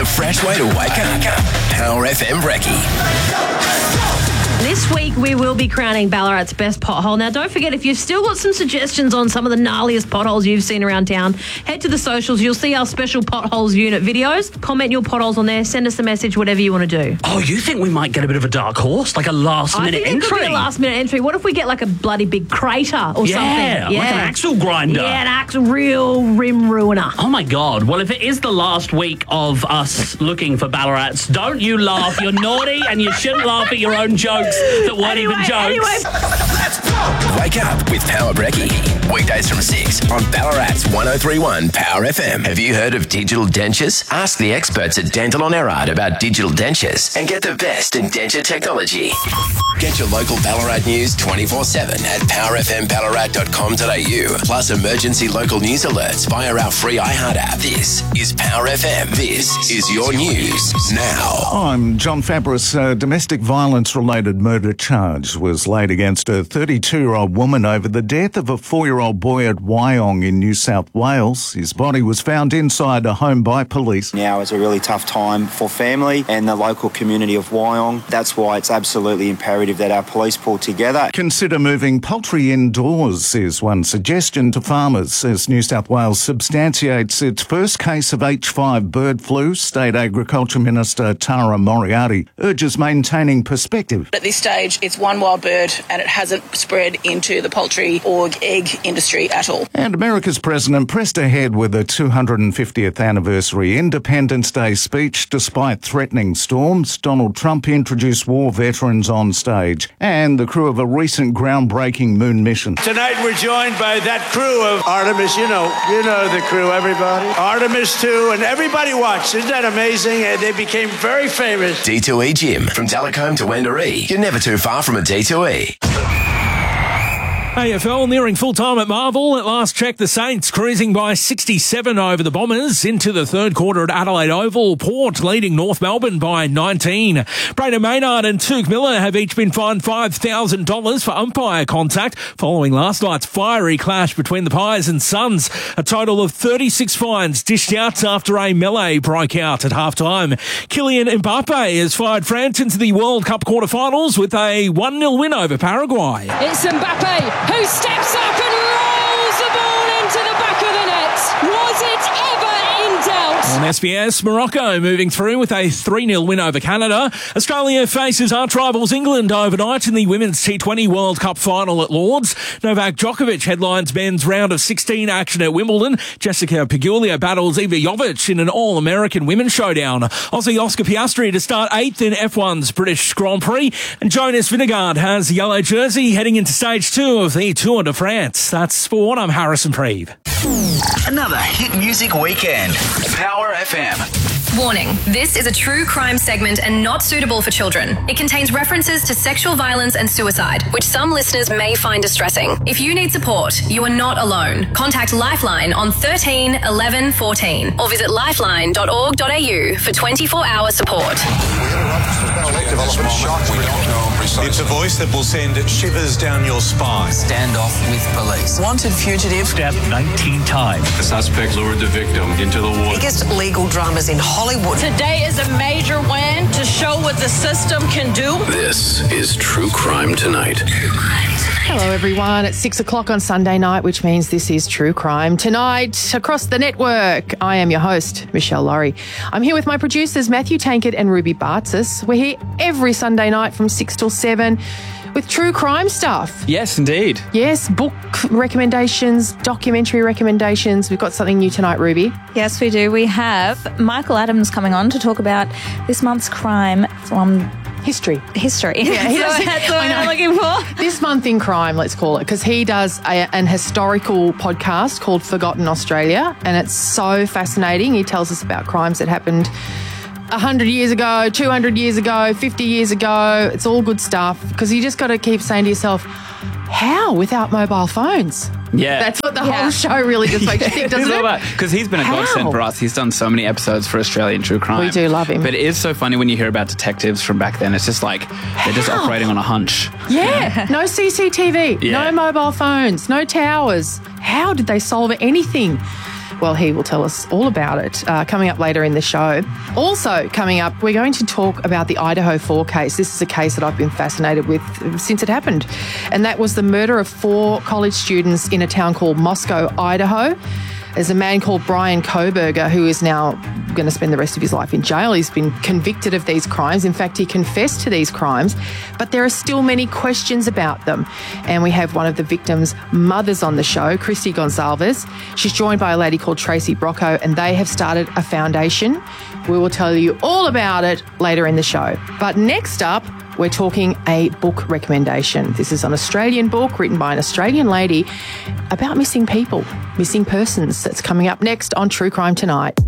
fresh way to wake up. Power FM Brekkie. This week we will be crowning Ballarat's best pothole. Now, don't forget, if you've still got some suggestions on some of the gnarliest potholes you've seen around town, head to the socials. You'll see our special potholes unit videos. Comment your potholes on there. Send us a message, whatever you want to do. Oh, you think we might get a bit of a dark horse, like a last-minute entry? I think it could be a last-minute entry. What if we get like a bloody big crater or something? Yeah, like an axle grinder. Yeah, an real rim ruiner. Oh, my God. Well, if it is the last week of us looking for Ballarats, don't you laugh. You're naughty and you shouldn't laugh at your own jokes that weren't even jokes. Let's go. Wake up with Power Brekkie. Weekdays from 6 on Ballarat's 103.1 Power FM. Have you heard of digital dentures? Ask the experts at Dental on Erard about digital dentures and get the best in denture technology. Get your local Ballarat news 24/7 at powerfmballarat.com.au. Plus emergency local news alerts via our free iHeart app. This is Power FM. This is your news now. I'm John Fabris. A domestic violence-related murder charge was laid against a 32-year-old woman over the death of a 4-year-old boy at Wyong in New South Wales. His body was found inside a home by police. Now is a really tough time for family and the local community of Wyong. That's why it's absolutely imperative that our police pull together. Consider moving poultry indoors is one suggestion to farmers as New South Wales substantiates its first case of H5 bird flu. State Agriculture Minister Tara Moriarty urges maintaining perspective. At this stage, it's one wild bird and it hasn't spread into the poultry or egg industry at all. And America's president pressed ahead with a 250th anniversary Independence Day speech despite threatening storms. Donald Trump introduced war veterans on stage and the crew of a recent groundbreaking moon mission. Tonight we're joined by that crew of Artemis. You know the crew, everybody. Artemis 2, and everybody watched. Isn't that amazing? And they became very famous. D2E Gym. From Telecombe to Wendouree. You're never too far from a D2E. AFL nearing full-time at Marvel. At last check, the Saints cruising by 67 over the Bombers into the third quarter at Adelaide Oval. Port leading North Melbourne by 19. Brayden Maynard and Touk Miller have each been fined $5,000 for umpire contact following last night's fiery clash between the Pies and Suns. A total of 36 fines dished out after a melee broke out at half-time. Kylian Mbappe has fired France into the World Cup quarter-finals with a 1-0 win over Paraguay. It's Mbappe who steps up and rolls the ball into the back of the net. Was it ever in doubt? On SBS, Morocco moving through with a 3-0 win over Canada. Australia faces arch rivals England overnight in the Women's T20 World Cup final at Lords. Novak Djokovic headlines men's round of 16 action at Wimbledon. Jessica Pegula battles Iva Jovic in an all-American women's showdown. Aussie Oscar Piastri to start 8th in F1's British Grand Prix. And Jonas Vingegaard has a yellow jersey heading into stage 2 of the Tour de France. That's sport. I'm Harrison Preeve. Another hit music weekend. Power FM. Warning, this is a true crime segment and not suitable for children. It contains references to sexual violence and suicide, which some listeners may find distressing. If you need support, you are not alone. Contact Lifeline on 13 11 14 or visit lifeline.org.au for 24-hour support. It's a voice that will send shivers down your spine. Standoff with police. Wanted fugitive. Stabbed 19 times. The suspect lured the victim into the water. Biggest legal dramas in Hollywood. Today is a major win to show what the system can do. This is True Crime Tonight. Hello everyone, it's 6 o'clock on Sunday night, which means this is True Crime Tonight across the network. I am your host, Michelle Laurie. I'm here with my producers, Matthew Tankard and Ruby Bartzis. We're here every Sunday night from 6 till 7 with true crime stuff. Yes, indeed. Yes, book recommendations, documentary recommendations. We've got something new tonight, Ruby. Yes, we do. We have Michael Adams coming on to talk about this month's crime from History. Yeah, so that's what I'm looking for. This month in crime, let's call it, because he does an historical podcast called Forgotten Australia, and it's so fascinating. He tells us about crimes that happened 100 years ago, 200 years ago, 50 years ago. It's all good stuff, because you just got to keep saying to yourself, how without mobile phones? Yeah. That's what the whole show really just makes you think, doesn't it? Because he's been a godsend for us. He's done so many episodes for Australian True Crime. We do love him. But it is so funny when you hear about detectives from back then. It's just like they're just operating on a hunch. Yeah. No CCTV, no mobile phones, no towers. How did they solve anything? Well, he will tell us all about it coming up later in the show. Also coming up, we're going to talk about the Idaho 4 case. This is a case that I've been fascinated with since it happened. And that was the murder of 4 college students in a town called Moscow, Idaho. There's a man called Brian Kohberger who is now going to spend the rest of his life in jail. He's been convicted of these crimes. In fact, he confessed to these crimes, but there are still many questions about them. And we have one of the victims' mothers on the show, Christy Gonsalves. She's joined by a lady called Tracy Brocco, and they have started a foundation. We will tell you all about it later in the show. But next up, we're talking a book recommendation. This is an Australian book written by an Australian lady about missing people, missing persons. That's coming up next on True Crime Tonight.